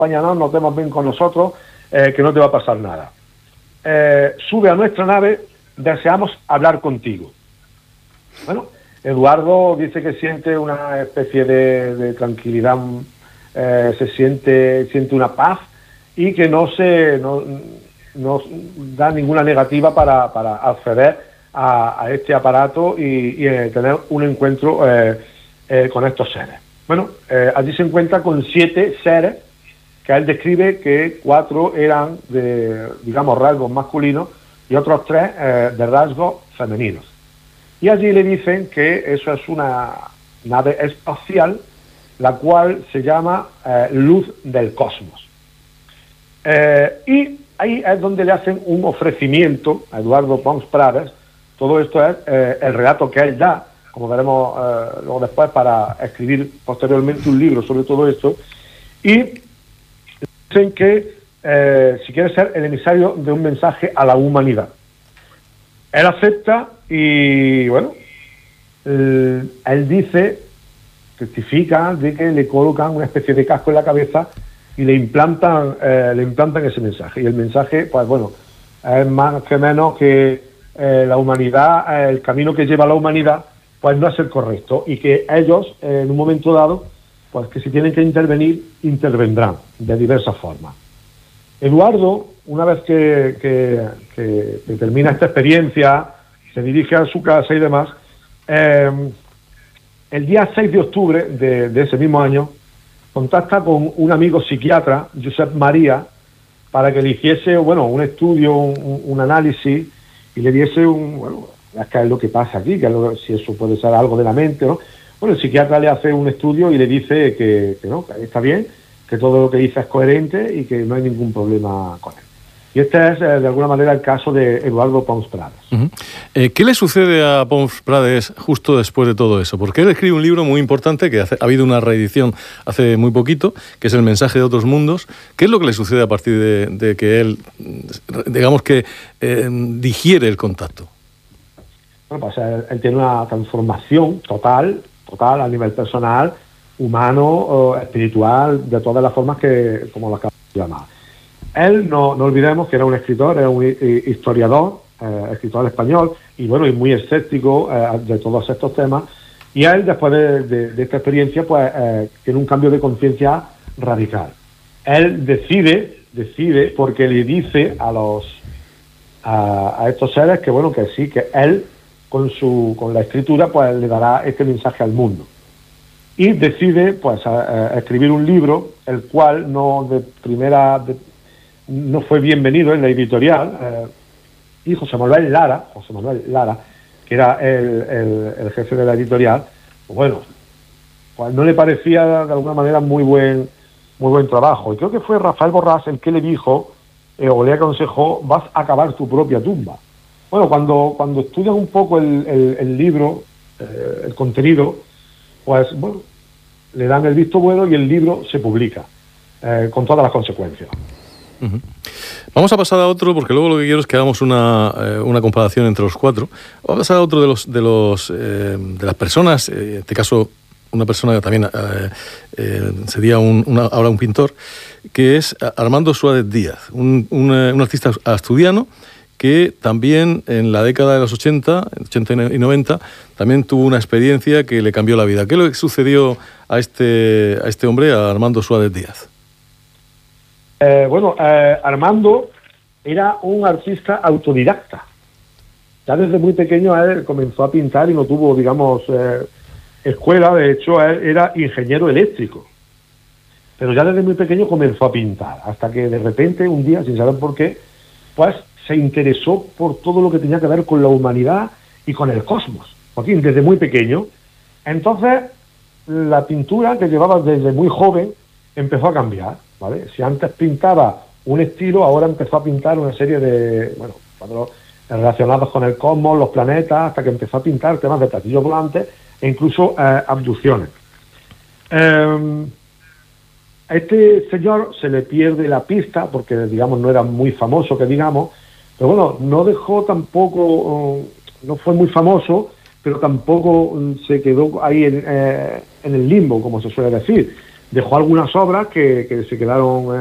acompáñanos, nos vemos bien con nosotros, que no te va a pasar nada. Sube a nuestra nave, deseamos hablar contigo. Bueno, Eduardo dice que siente una especie de tranquilidad, se siente una paz y que no da ninguna negativa para acceder a este aparato y tener un encuentro con estos seres. Bueno, allí se encuentra con 7 seres que él describe que 4 eran de, digamos, rasgos masculinos y otros 3 de rasgos femeninos. Y allí le dicen que eso es una nave espacial, la cual se llama Luz del Cosmos. Y ahí es donde le hacen un ofrecimiento a Eduardo Pons Prades. Todo esto es el relato que él da, como veremos luego después, para escribir posteriormente un libro sobre todo esto. Y dicen que si quiere ser el emisario de un mensaje a la humanidad. Él acepta y, bueno, él dice, testifica de que le colocan una especie de casco en la cabeza y le implantan ese mensaje. Y el mensaje, pues bueno, es más que menos que la humanidad, el camino que lleva a la humanidad, pues no es el correcto. Y que ellos, en un momento dado, pues que si tienen que intervenir, intervendrán de diversas formas. Eduardo, una vez que termina esta experiencia, se dirige a su casa y demás, el día 6 de octubre de ese mismo año, contacta con un amigo psiquiatra, Josep María, para que le hiciese, bueno, un estudio, un análisis, y le diese qué es lo que pasa aquí, si eso puede ser algo de la mente, ¿no? Bueno, el psiquiatra le hace un estudio y le dice que no, que está bien, que todo lo que dice es coherente y que no hay ningún problema con él. Y este es, de alguna manera, el caso de Eduardo Pons Prades. Uh-huh. ¿Qué le sucede a Pons Prades justo después de todo eso? Porque él escribe un libro muy importante, que ha habido una reedición hace muy poquito, que es El mensaje de otros mundos. ¿Qué es lo que le sucede a partir de que él, digamos que, digiere el contacto? Bueno, pues él tiene una transformación total a nivel personal, humano, espiritual, de todas las formas como lo acabamos de llamar. Él, no olvidemos que era un escritor, era un historiador, escritor español, y bueno, y muy escéptico de todos estos temas. Y él, después de esta experiencia, pues tiene un cambio de conciencia radical. Él decide, porque le dice a estos seres que bueno, que sí, que él con la escritura pues le dará este mensaje al mundo. Y decide pues escribir un libro, el cual no fue bienvenido en la editorial, y José Manuel Lara, que era el jefe de la editorial, pues bueno, pues no le parecía de alguna manera muy buen trabajo. Y creo que fue Rafael Borrás el que le dijo, o le aconsejó, vas a cavar tu propia tumba. Bueno, cuando estudian un poco el libro, el contenido, pues bueno, le dan el visto bueno y el libro se publica, con todas las consecuencias. Uh-huh. Vamos a pasar a otro, porque luego lo que quiero es que hagamos una comparación entre los 4. Vamos a pasar a otro de las personas, en este caso una persona que también sería ahora un pintor, que es Armando Suárez Díaz, un artista asturiano que también en la década de los 80 y 90, también tuvo una experiencia que le cambió la vida. ¿Qué le sucedió a este hombre, a Armando Suárez Díaz? Armando era un artista autodidacta. Ya desde muy pequeño él comenzó a pintar y no tuvo, digamos, escuela. De hecho, él era ingeniero eléctrico. Pero ya desde muy pequeño comenzó a pintar, hasta que de repente, un día, sin saber por qué, pues se interesó por todo lo que tenía que ver con la humanidad y con el cosmos. Joaquín, desde muy pequeño. Entonces, la pintura que llevaba desde muy joven empezó a cambiar, ¿vale? Si antes pintaba un estilo, ahora empezó a pintar una serie de, bueno, cuadros relacionados con el cosmos, los planetas, hasta que empezó a pintar temas de platillos volantes e incluso abducciones. A este señor se le pierde la pista porque, digamos, no era muy famoso, que digamos, pero bueno, no dejó tampoco, no fue muy famoso, pero tampoco se quedó ahí en el limbo, como se suele decir. dejó algunas obras que se quedaron